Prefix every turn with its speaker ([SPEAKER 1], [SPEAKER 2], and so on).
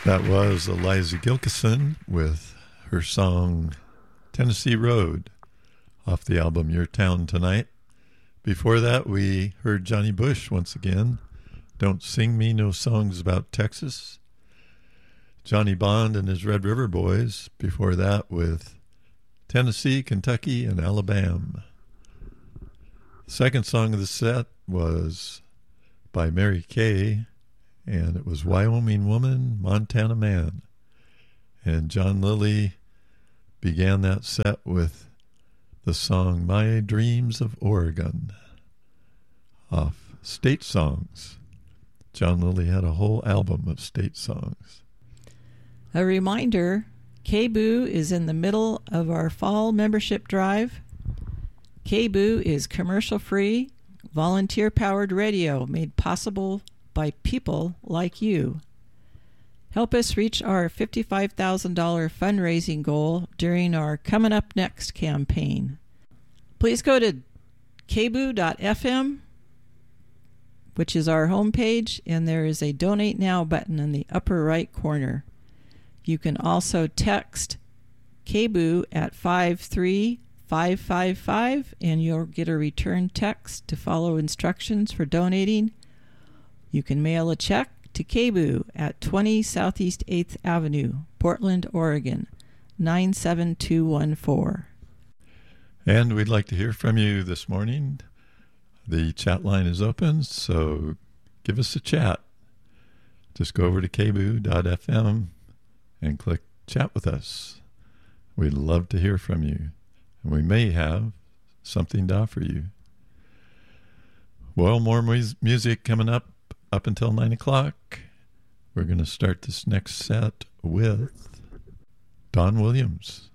[SPEAKER 1] That was Eliza Gilkyson with her song Tennessee Road off the album Your Town Tonight. Before that, we heard Johnny Bush once again, Don't Sing Me No Songs About Texas. Johnny Bond and his Red River Boys before that with Tennessee, Kentucky, and Alabama. The second song of the set was by Mary Kay, and it was Wyoming Woman, Montana Man. And John Lilly began that set with the song My Dreams of Oregon off State Songs. John Lilly had a whole album of state songs.
[SPEAKER 2] A reminder, KBOO is in the middle of our fall membership drive. KBOO is commercial-free, volunteer-powered radio made possible by people like you. Help us reach our $55,000 fundraising goal during our Coming Up Next campaign. Please go to kboo.fm, which is our homepage, and there is a Donate Now button in the upper right corner. You can also text KBOO at 53555, and you'll get a return text to follow instructions for donating. You can mail a check to KBOO at 20 Southeast 8th Avenue, Portland, Oregon, 97214.
[SPEAKER 1] And we'd like to hear from you this morning. The chat line is open, so give us a chat. Just go over to kboo.fm and click Chat with Us. We'd love to hear from you, and we may have something to offer you. Well, more music coming up until 9 o'clock. We're going to start this next set with Don Williams.